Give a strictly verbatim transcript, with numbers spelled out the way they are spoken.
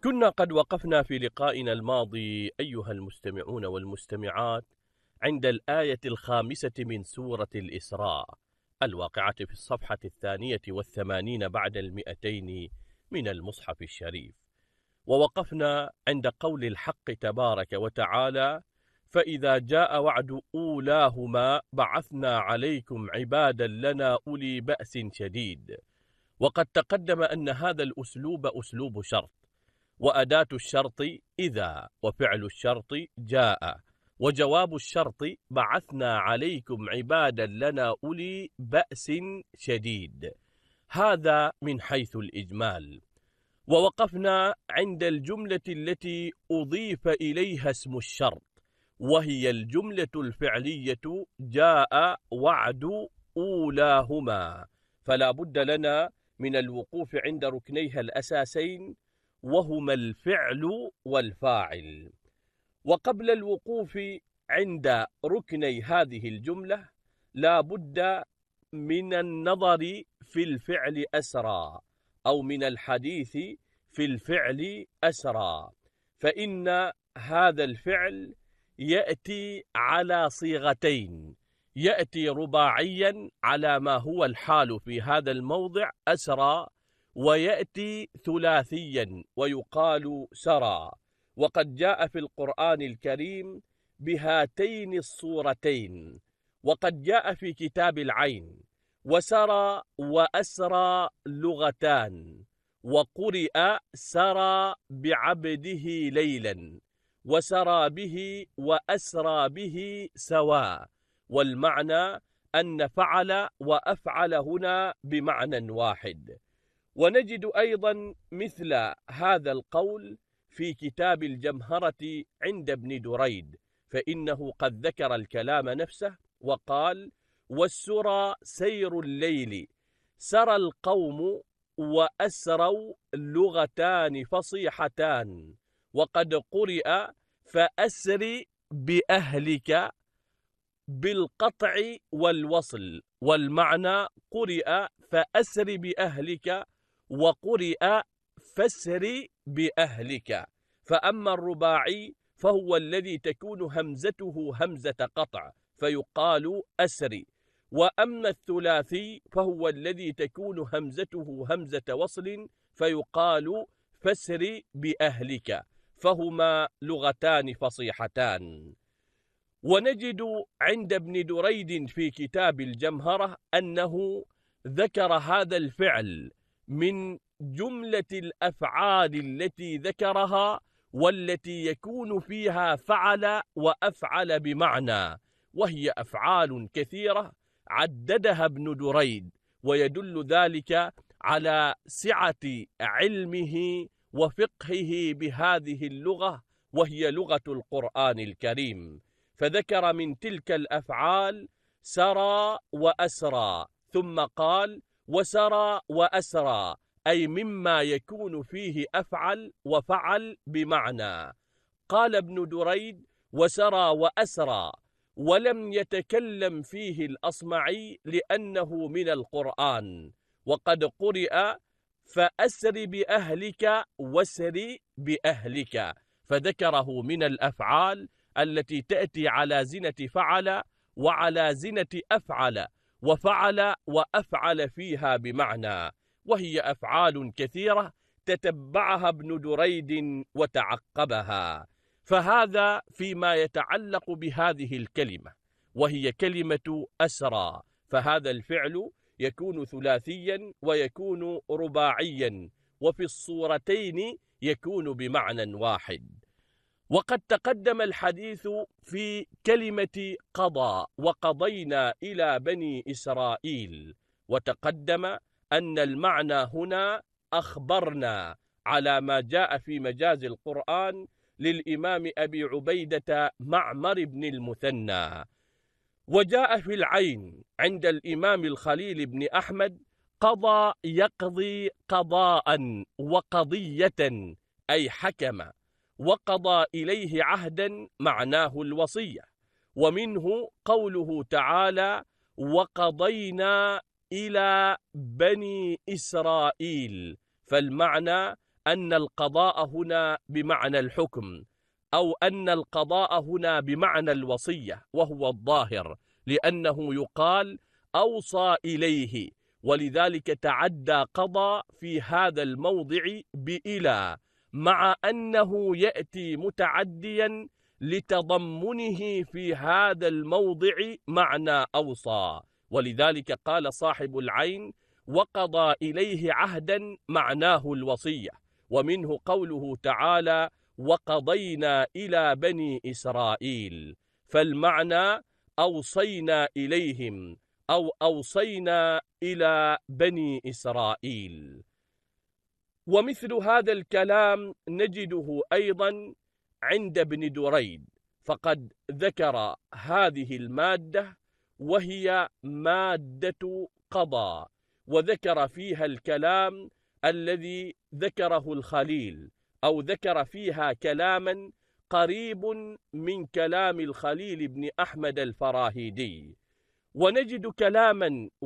كنا قد وقفنا في لقائنا الماضي أيها المستمعون والمستمعات عند الآية الخامسة من سورة الإسراء الواقعة في الصفحة الثانية والثمانين بعد المئتين من المصحف الشريف، ووقفنا عند قول الحق تبارك وتعالى: فإذا جاء وعد أولاهما بعثنا عليكم عبادا لنا أولي بأس شديد. وقد تقدم أن هذا الأسلوب أسلوب شرط، وأداة الشرط إذا، وفعل الشرط جاء، وجواب الشرط بعثنا عليكم عبادا لنا أولي بأس شديد. هذا من حيث الإجمال. ووقفنا عند الجملة التي أضيف إليها اسم الشرط، وهي الجملة الفعلية جاء وعد أولاهما، فلا بد لنا من الوقوف عند ركنيها الأساسين، وهما الفعل والفاعل. وقبل الوقوف عند ركني هذه الجملة لا بد من النظر في الفعل أسرى، أو من الحديث في الفعل أسرى، فإن هذا الفعل يأتي على صيغتين: يأتي رباعيا على ما هو الحال في هذا الموضع أسرى، ويأتي ثلاثيا ويقال سرى. وقد جاء في القرآن الكريم بهاتين الصورتين، وقد جاء في كتاب العين. وسرى وأسرى لغتان، وقرئ سرى بعبده ليلا، وسرى به وأسرى به سواء، والمعنى أن فعل وأفعل هنا بمعنى واحد. ونجد أيضا مثل هذا القول في كتاب الجمهرة عند ابن دريد، فإنه قد ذكر الكلام نفسه وقال: والسرى سير الليل، سرى القوم وأسروا لغتان فصيحتان. وقد قرئ فأسر بأهلك بالقطع والوصل، والمعنى قرئ فأسر بأهلك، وقرئ فاسر بأهلك. فأما الرباعي فهو الذي تكون همزته همزة قطع فيقال أسري، وأما الثلاثي فهو الذي تكون همزته همزة وصل فيقال فاسر بأهلك، فهما لغتان فصيحتان. ونجد عند ابن دريد في كتاب الجمهرة أنه ذكر هذا الفعل من جملة الأفعال التي ذكرها، والتي يكون فيها فعل وأفعل بمعنى، وهي أفعال كثيرة عددها ابن دريد، ويدل ذلك على سعة علمه وفقهه بهذه اللغة، وهي لغة القرآن الكريم. فذكر من تلك الأفعال سرى وأسرى، ثم قال: وسرى وأسرى، أي مما يكون فيه أفعل وفعل بمعنى. قال ابن دريد: وسرى وأسرى، ولم يتكلم فيه الأصمعي لأنه من القرآن. وقد قرئ فأسر بأهلك واسر بأهلك، فذكره من الأفعال التي تأتي على زنة فعل وعلى زنة أفعل، وفعل وأفعل فيها بمعنى، وهي أفعال كثيرة تتبعها ابن دريد وتعقبها. فهذا فيما يتعلق بهذه الكلمة، وهي كلمة أسرى، فهذا الفعل يكون ثلاثيا ويكون رباعيا، وفي الصورتين يكون بمعنى واحد. وقد تقدم الحديث في كلمة قضى: وقضينا إلى بني إسرائيل، وتقدم أن المعنى هنا أخبرنا، على ما جاء في مجاز القرآن للإمام أبي عبيدة معمر بن المثنى. وجاء في العين عند الإمام الخليل بن أحمد: قضى يقضي قضاء وقضية، أي حكم، وقضى إليه عهدا معناه الوصية. ومنه قوله تعالى: وقضينا إلى بني إسرائيل، فالمعنى أن القضاء هنا بمعنى الحكم، أو أن القضاء هنا بمعنى الوصية، وهو الظاهر، لأنه يقال أوصى إليه، ولذلك تعدى قضى في هذا الموضع بإلى، مع أنه يأتي متعديا لتضمنه في هذا الموضع معنى أوصى، ولذلك قال صاحب العين وقضى إليه عهدا معناه الوصية. ومنه قوله تعالى وقضينا إلى بني إسرائيل، فالمعنى أوصينا إليهم أو أوصينا إلى بني إسرائيل. ومثل هذا الكلام نجده أيضا عند ابن دريد، فقد ذكر هذه المادة وهي مادة قضى، وذكر فيها الكلام الذي ذكره الخليل، أو ذكر فيها كلاما قريب من كلام الخليل بن أحمد الفراهيدي. ونجد كلاما